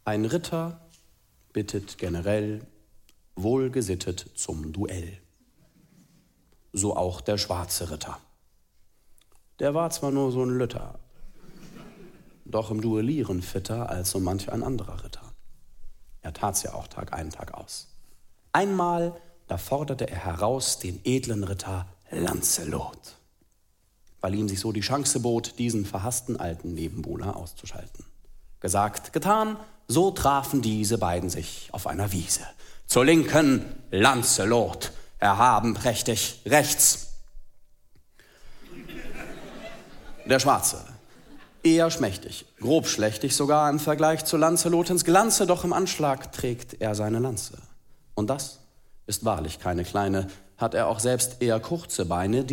Ein Ritter bittet generell wohlgesittet zum Duell. So auch der schwarze Ritter. Der war zwar nur so ein Lütter, doch im Duellieren fitter als so manch ein anderer Ritter. Er tat's ja auch Tag ein, Tag aus. Einmal, da forderte er heraus den edlen Ritter Lancelot, weil ihm sich so die Chance bot, diesen verhassten alten Nebenbuhler auszuschalten. Gesagt, getan, so trafen diese beiden sich auf einer Wiese. Zur Linken Lancelot, erhaben prächtig rechts. Der Schwarze, eher schmächtig, grobschlächtig sogar im Vergleich zu Lancelotens Glanze, doch im Anschlag trägt er seine Lanze. Und das ist wahrlich keine kleine, hat er auch selbst eher kurze Beine,